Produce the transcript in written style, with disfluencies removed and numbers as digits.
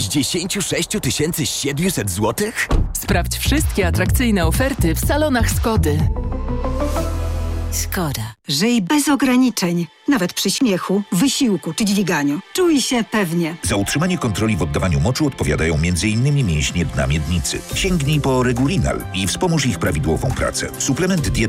66 700 zł? Sprawdź wszystkie atrakcyjne oferty w salonach Skody. Skoda. Żyj bez ograniczeń, nawet przy śmiechu, wysiłku czy dźwiganiu. Czuj się pewnie. Za utrzymanie kontroli w oddawaniu moczu odpowiadają m.in. mięśnie dna miednicy. Sięgnij po Regulinal i wspomóż ich prawidłową pracę. Suplement diety